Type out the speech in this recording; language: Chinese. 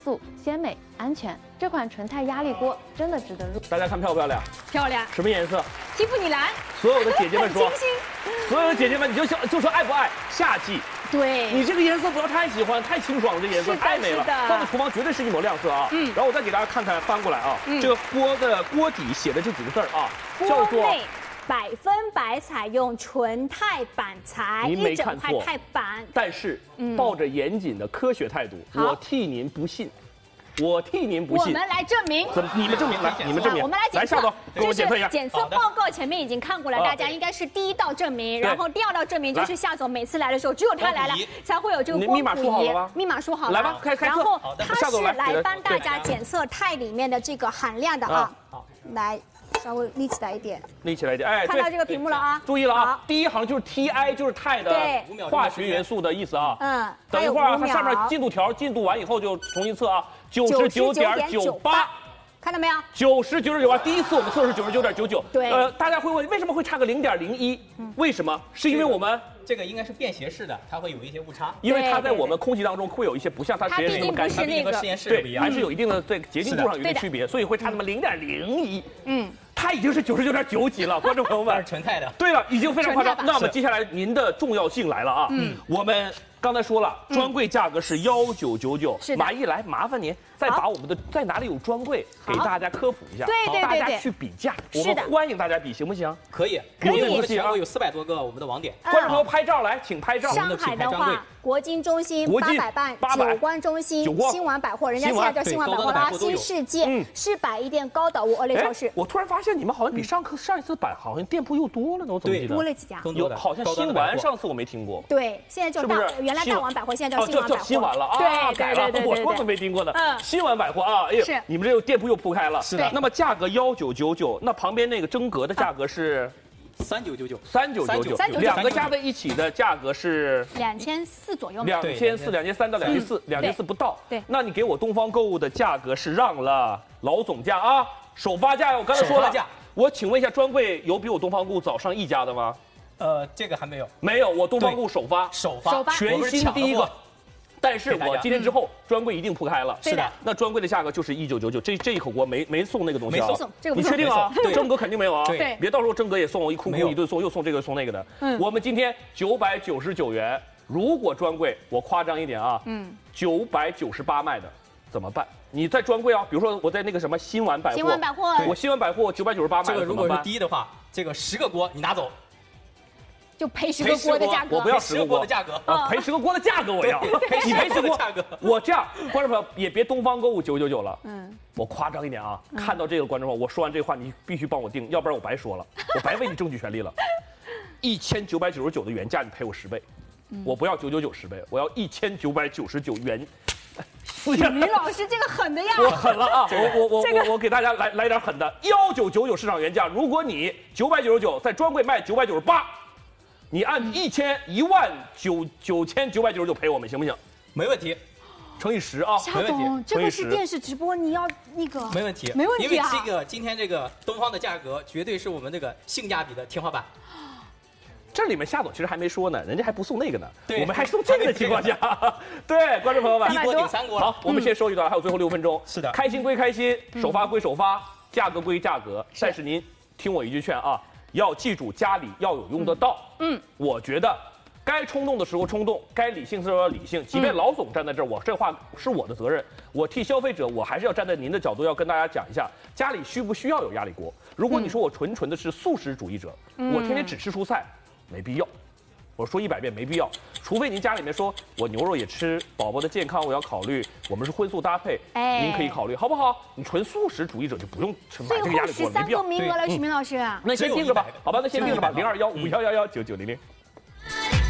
素、鲜美、安全。这款纯钛压力锅真的值得入。 大家看漂不漂亮？ 漂亮。 什么颜色？ 蒂芙尼蓝。 所有的姐姐们说， 很清新。 所有的姐姐们，你就说爱不爱？夏季。 对， 你这个颜色不要太喜欢，太清爽了，这颜色太美了，放在厨房绝对是一抹亮色啊。然后我再给大家看看，翻过来啊，这个锅的锅底写的这几个字啊，叫做 100%采用纯钛板材，一整块钛板。 但是抱着严谨的科学态度，我替您不信。 我替您不信， 我们来证明。 怎么？你们证明来，你们证明。 我们来检测。 来，夏总，给我检测一下。 检测报告前面已经看过了，大家应该是第一道证明，然后第二道证明就是夏总每次来的时候，只有他来了才会有这个锅谱仪。 密码输好了吗？ 密码输好了。 来吧，开测。 然后他是来帮大家检测钛里面的这个含量的啊。好，来。 稍微立起来一点， 立起来一点，哎， 看到这个屏幕了啊！ 注意了啊，第一行就是 Ti， 就是钛的化学元素的意思啊。 嗯， 等一会儿啊，它上面进度条进度完以后就重新测啊，99.98， 看到没有 ？99.98啊，第一次我们测是99.99。 对， 大家会问为什么会差个0.01？为什么？是因为我们。 这个应该是便携式的，它会有一些误差， 因为它在我们空气当中会有一些不像它实验室那么干净， 它毕竟和实验室不一样， 还是有一定的对洁净度上有一定区别，所以会差那么0.01。它已经是99.9几了，观众朋友们， 是纯钛的。 对了，已经非常夸张。那么接下来您的重要性来了啊！我们刚才说了，专柜价格是1999，马毅来麻烦您再把我们的在哪里有专柜给大家科普一下， 对， 大家去比价，我们欢迎大家比，行不行？ 可以， 可以。 我们全国有400多个我们的网点， 观众朋友拍照来，请拍照。 上海的话，国金中心800办，九关中心、新丸百货，人家现在叫新丸百货啦，新世界、世百一店、高岛屋、奥莱超市。 我突然发现你们好像比上一次版好像店铺又多了呢，我怎么记得？ 多了几家， 有好像新丸上次我没听过。 对，现在叫原来大丸百货，现在叫新丸百货。 叫新丸了啊，改了，我说怎么没听过呢？新丸百货啊，哎呦，你们这个店铺又铺开了。 是的。 那么价格1999，那旁边那个真格的价格是 3999， 3999，两个加在一起的价格是 2400左右 ，2400、2300到2400不到。对，那你给我东方购物的价格是让了老总价啊，首发价我刚才说了。我请问一下，专柜有比我东方购物早上1家的吗？ 这个还没有， 没有，我东方购物首发，全新第一个。但是我今天之后专柜一定铺开了， 是的。 那专柜的价格就是1999，这一口锅没送那个东西啊， 没送， 你确定啊？真格肯定没有啊， 对， 别到时候真格也送，一哭一顿送，又送这个送那个的。我们今天999元，如果专柜我夸张一点啊，998卖的怎么办？你在专柜啊，比如说我在那个什么新丸百货，我新丸百货998卖， 这个如果是低的话，这个10个锅你拿走。 就赔10个锅的价格， 我不要10个锅的价格啊，赔10个锅的价格我要，你赔10个锅价格，我这样，观众朋友也别东方购物999了，我夸张一点啊，看到这个观众朋友，我说完这话你必须帮我定，要不然我白说了，我白为你争取权利了，1999的原价你赔我10倍，我不要99910倍，我要1999元。 米老师这个狠的呀！ 我狠了啊！我给大家来点狠的，1999市场原价，如果你999在专柜卖998。 你按1999999赔我们行不行？ 没问题， 乘以10啊， 夏总，这个是电视直播，你要那个没问题， 没问题啊！ 因为这个今天这个东方的价格绝对是我们这个性价比的天花板。 这里面夏总其实还没说呢，人家还不送那个呢，我们还送这个的情况下，对，观众朋友们， 一锅顶3锅。 好，我们先收一段，还有最后6分钟。 是的， 开心归开心，首发归首发，价格归价格，但是您听我一句劝啊。 要记住，家里要有用得到。我觉得该冲动的时候冲动，该理性的时候要理性。即便老总站在这儿，我这话是我的责任。我替消费者，我还是要站在您的角度，要跟大家讲一下，家里需不需要有压力锅？如果你说我纯的是素食主义者，我天天只吃蔬菜，没必要。我说100遍没必要，除非您家里面说我牛肉也吃，宝宝的健康我要考虑，我们是荤素搭配，您可以考虑，好不好？你纯素食主义者就不用买这个压力锅，没必要。 13个名额了，许明老师。 那先定着吧，好吧，那先定着吧，0215119900。